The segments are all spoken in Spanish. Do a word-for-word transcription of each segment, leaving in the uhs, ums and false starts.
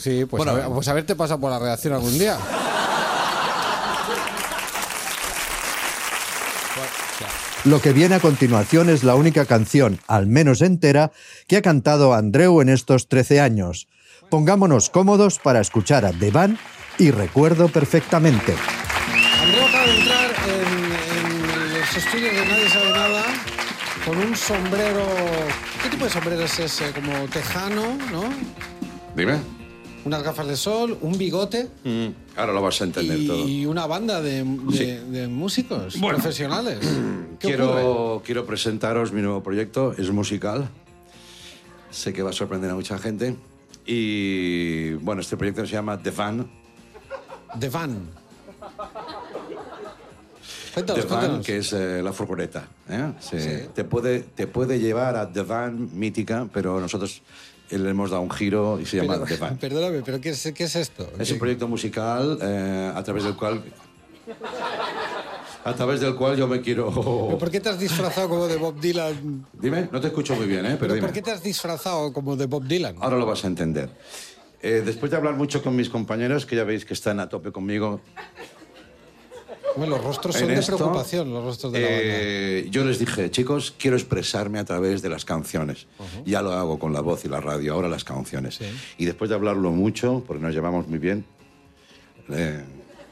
Sí, pues, Bueno, a ver, pues haberte pasado por la redacción algún día. Lo que viene a continuación es la única canción, al menos entera, que ha cantado Andreu en estos trece años. Pongámonos cómodos para escuchar a The Van y Recuerdo perfectamente. Andreu acaba de entrar en, en los estudios de Nadie Sabe Nada con un sombrero... ¿Qué tipo de sombrero es ese? Como tejano, ¿no? Dime. Unas gafas de sol, un bigote Mm, ahora lo vas a entender y, todo. y una banda de, de- Sí. de músicos Bueno. profesionales. ¿Qué ocurre? Quiero, quiero presentaros mi nuevo proyecto, es musical. Sé que va a sorprender a mucha gente. Y bueno, este proyecto se llama The Van. The Van. Cuéntanos, The Van, cuéntanos. que es eh, la furgoneta. ¿eh? Sí. Sí. Te, puede, te puede llevar a The Van mítica, pero nosotros eh, le hemos dado un giro y se llama Pero- The Van. Perdóname, ¿pero qué es, qué es esto? Es ¿Qué- un proyecto musical eh, a través del cual... A través del cual yo me ¿Pero quiero... ¿Por qué te has disfrazado como de Bob Dylan? Dime, no te escucho muy bien, ¿eh? Pero ¿Pero dime. ¿Por qué te has disfrazado como de Bob Dylan? Ahora lo vas a entender. Eh, después de hablar mucho con mis compañeros, que ya veis que están a tope conmigo Bueno, los rostros en son de esto, preocupación, los rostros de la banda. eh, yo les dije, chicos, quiero expresarme a través de las canciones. Ya lo hago con la voz y la radio, ahora las canciones. Sí. Y después de hablarlo mucho, porque nos llevamos muy bien, eh,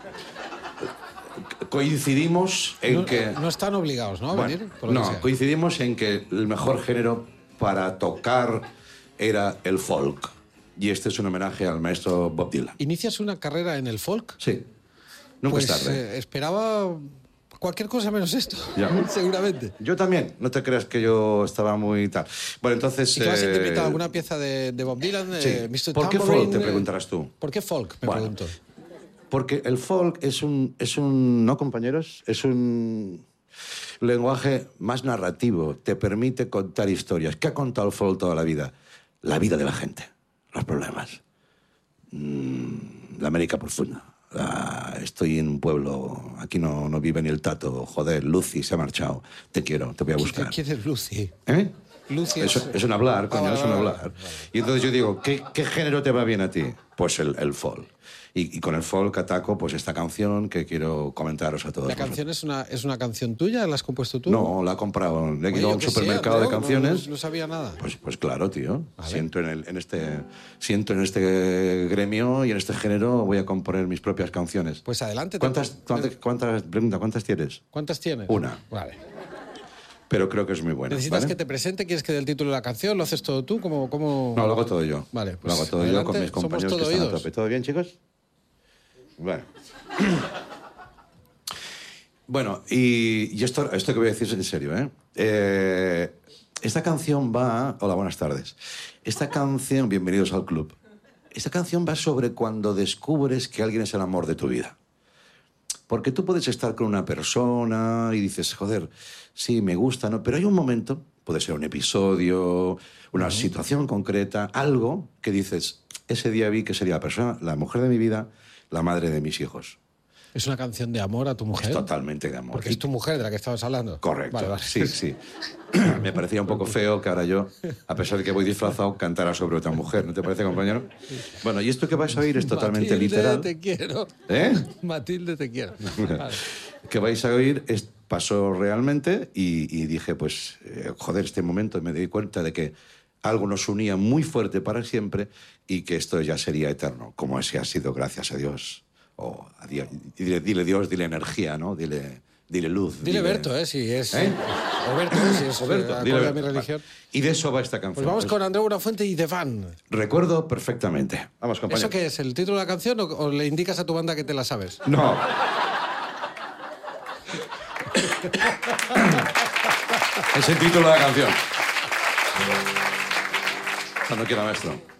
coincidimos en No, que... no están obligados, ¿no? A Bueno, venir. Por lo que no, sea. coincidimos en que el mejor género para tocar era el folk. Y este es un homenaje al maestro Bob Dylan. ¿Inicias una carrera en el folk? Sí, nunca Pues es tarde. eh, esperaba cualquier cosa menos esto, Ya. seguramente. Yo también, no te creas que yo estaba muy tal. Bueno, entonces... ¿Y que vas a eh, interpretar alguna pieza de, de Bob Dylan? sí. Eh, mister ¿Por qué Tambourine, folk, te eh, preguntarás tú? ¿Por qué folk? Me Bueno, pregunto. Porque el folk es un, es un... ¿No, compañeros? Es un lenguaje más narrativo. Te permite contar historias. ¿Qué ha contado el folk toda la vida? La vida de la gente. Los problemas. Mm, la América profunda. Ah, estoy en un pueblo, aquí no, no vive ni el tato, joder, Lucy se ha marchado, te quiero, te voy a buscar. ¿Quién es Lucy? ¿Eh? Lucy es, es... es un hablar, coño, Ah, vale, es un vale, hablar. Y entonces yo digo, ¿qué, qué género te va bien a ti? Pues el, el folk. Y, y con el folk ataco pues esta canción que quiero comentaros a todos. ¿La canción es una, es una canción tuya? ¿La has compuesto tú? No, la he comprado, le he Oye, ido a yo un qué sé, supermercado Andreu, de canciones. No, no sabía nada. Pues, pues claro, tío. Vale. Siento en, el, en este, siento en este gremio y en este género voy a componer mis propias canciones. Pues adelante. te- ¿Cuántas, cuántas, cuántas, pregunta, ¿cuántas tienes? ¿Cuántas tienes? Una. Vale. Pero creo que es muy buena. ¿Necesitas ¿vale? que te presente? ¿Quieres que dé el título de la canción? ¿Lo haces todo tú? ¿Cómo, cómo... No, lo hago todo yo. Vale, pues lo hago todo adelante. yo con mis Somos compañeros que todo están a oídos. tope. ¿Todo bien, chicos? Bueno. Bueno, y, y esto, esto que voy a decir es en serio, ¿eh? Eh, Esta canción va... Hola, buenas tardes. Esta canción... Bienvenidos al club. Esta canción va sobre cuando descubres que alguien es el amor de tu vida. Porque tú puedes estar con una persona y dices, joder, sí, me gusta, ¿no? Pero hay un momento, puede ser un episodio, una uh-huh. situación concreta, algo que dices, ese día vi que sería la persona, la mujer de mi vida, la madre de mis hijos. ¿Es una canción de amor a tu mujer? Es totalmente de amor. Porque es tu mujer de la que estabas hablando. Correcto, Vale, vale. sí, sí. Me parecía un poco feo que ahora yo, a pesar de que voy disfrazado, cantara sobre otra mujer. ¿No te parece, compañero? Bueno, y esto que vais a oír es totalmente Matilde, literal. te quiero. ¿Eh? Matilde, te quiero. Vale. Que vais a oír es, pasó realmente y, y dije, pues, eh, joder, este momento me di cuenta de que algo nos unía muy fuerte para siempre y que esto ya sería eterno, como ese ha sido, gracias a Dios. O a Dios, dile, dile Dios, dile energía, ¿no? Dile, dile luz. Dile, dile Berto, ¿eh? Si es... ¿Eh? O Berto, si es Roberto, eh, dile acorde a mi Berto. religión. Y de eso va esta canción. Pues vamos Pues con Andreu Buenafuente y The Van. recuerdo perfectamente. Vamos, compañero. ¿Eso qué es? ¿El título de la canción o, o le indicas a tu banda que te la sabes? No. Es el título de la canción. Cuando quiera, maestro.